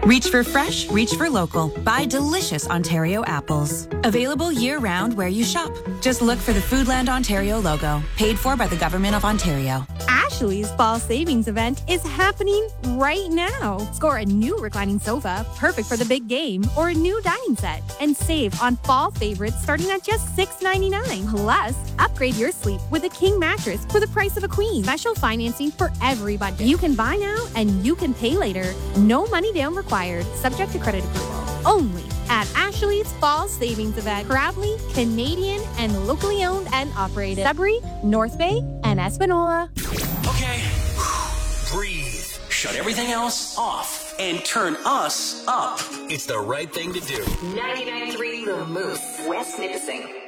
Reach for fresh, reach for local. Buy delicious Ontario apples. Available year-round where you shop. Just look for the Foodland Ontario logo. Paid for by the Government of Ontario. Ashley's Fall Savings event is happening right now. Score a new reclining sofa, perfect for the big game, or a new dining set, and save on fall favorites starting at just $6.99. Plus, upgrade your sleep with a king mattress for the price of a queen. Special financing for every budget. You can buy now and you can pay later. No money down required. Subject to credit approval. Only at Ashley's Fall Savings event. Proudly Canadian and locally owned and operated. Sudbury, North Bay, and Espanola. Okay, breathe. Shut everything else off and turn us up. It's the right thing to do. 99.3 The Moose, West Nipissing.